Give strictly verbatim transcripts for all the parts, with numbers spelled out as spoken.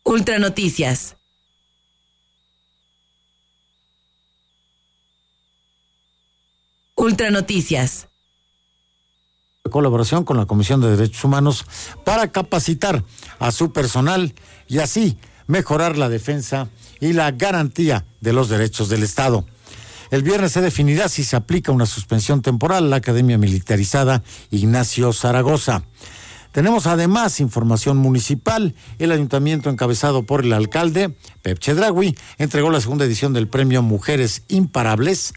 Ultranoticias. Ultranoticias. Colaboración con la Comisión de Derechos Humanos para capacitar a su personal y así mejorar la defensa y la garantía de los derechos del Estado. El viernes se definirá si se aplica una suspensión temporal a la Academia Militarizada Ignacio Zaragoza. Tenemos además información municipal. El ayuntamiento encabezado por el alcalde, Pep Chedraui, entregó la segunda edición del premio Mujeres Imparables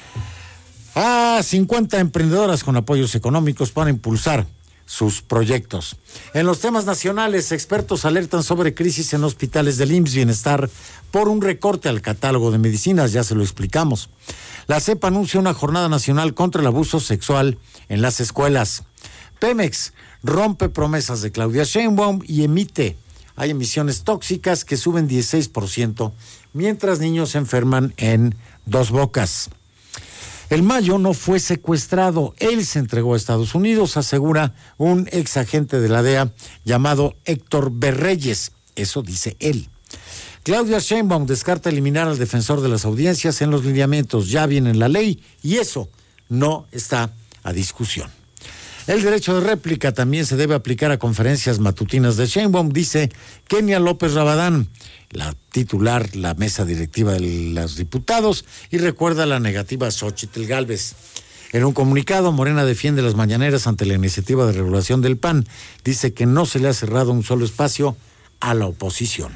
a cincuenta emprendedoras con apoyos económicos para impulsar sus proyectos. En los temas nacionales, expertos alertan sobre crisis en hospitales del I M S S Bienestar por un recorte al catálogo de medicinas, ya se lo explicamos. La C E P anuncia una jornada nacional contra el abuso sexual en las escuelas. Pemex rompe promesas de Claudia Sheinbaum y emite, hay emisiones tóxicas que suben dieciséis por ciento, mientras niños se enferman en Dos Bocas. El Mayo no fue secuestrado, él se entregó a Estados Unidos, asegura un ex agente de la D E A llamado Héctor Berreyes, eso dice él. Claudia Sheinbaum descarta eliminar al defensor de las audiencias en los lineamientos, ya viene en la ley y eso no está a discusión. El derecho de réplica también se debe aplicar a conferencias matutinas de Sheinbaum, dice Kenia López Rabadán, la titular, la mesa directiva de los diputados, y recuerda la negativa a Xóchitl Gálvez. En un comunicado, Morena defiende las mañaneras ante la iniciativa de regulación del P A N. Dice que no se le ha cerrado un solo espacio a la oposición.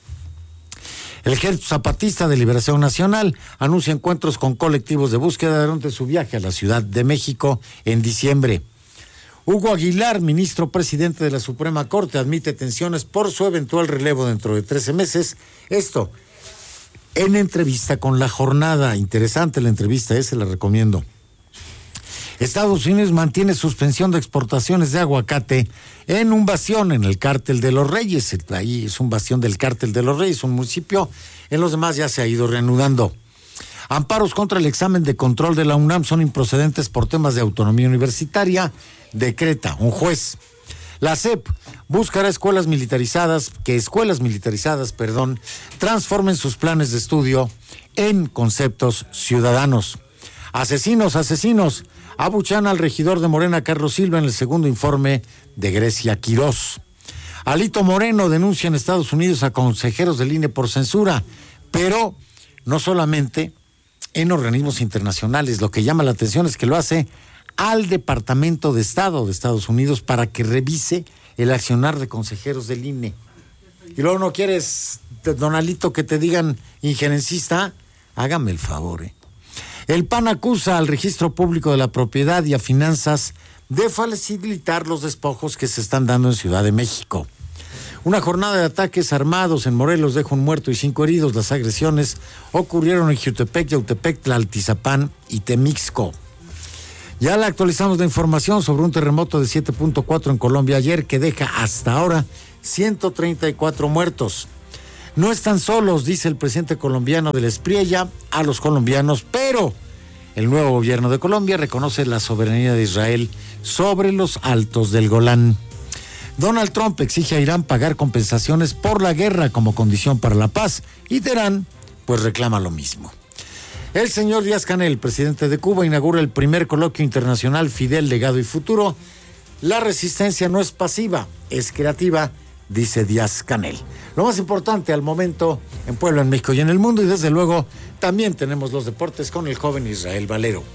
El Ejército Zapatista de Liberación Nacional anuncia encuentros con colectivos de búsqueda durante su viaje a la Ciudad de México en diciembre. Hugo Aguilar, ministro presidente de la Suprema Corte, admite tensiones por su eventual relevo dentro de trece meses. Esto en entrevista con La Jornada. Interesante la entrevista, esa la recomiendo. Estados Unidos mantiene suspensión de exportaciones de aguacate en un bastión en el Cártel de los Reyes. Ahí es un bastión del Cártel de los Reyes, un municipio. En los demás ya se ha ido reanudando. Amparos contra el examen de control de la UNAM son improcedentes por temas de autonomía universitaria, decreta un juez. La C E P buscará escuelas militarizadas, que escuelas militarizadas, perdón, transformen sus planes de estudio en conceptos ciudadanos. Asesinos, asesinos, abuchan al regidor de Morena, Carlos Silva, en el segundo informe de Grecia Quirós. Alito Moreno denuncia en Estados Unidos a consejeros del I N E por censura, pero no solamente en organismos internacionales. Lo que llama la atención es que lo hace al Departamento de Estado de Estados Unidos para que revise el accionar de consejeros del I N E. Y luego no quieres, don Alito, que te digan injerencista, hágame el favor, ¿eh? El P A N acusa al Registro Público de la Propiedad y a Finanzas de facilitar los despojos que se están dando en Ciudad de México. Una jornada de ataques armados en Morelos deja un muerto y cinco heridos. Las agresiones ocurrieron en Jiutepec, Yautepec, Tlaltizapán y Temixco. Ya le actualizamos la información sobre un terremoto de siete punto cuatro en Colombia ayer que deja hasta ahora ciento treinta y cuatro muertos. No están solos, dice el presidente colombiano del Espriella a los colombianos, pero el nuevo gobierno de Colombia reconoce la soberanía de Israel sobre los altos del Golán. Donald Trump exige a Irán pagar compensaciones por la guerra como condición para la paz y Teherán pues reclama lo mismo. El señor Díaz-Canel, presidente de Cuba, inaugura el primer coloquio internacional Fidel, Legado y Futuro. La resistencia no es pasiva, es creativa, dice Díaz-Canel. Lo más importante al momento en Puebla, en México y en el mundo, y desde luego también tenemos los deportes con el joven Israel Valero.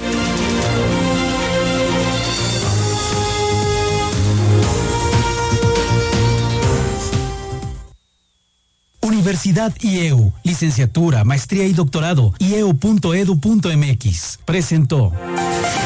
Universidad I E U, licenciatura, maestría y doctorado, i e u punto e d u punto m x. Presentó.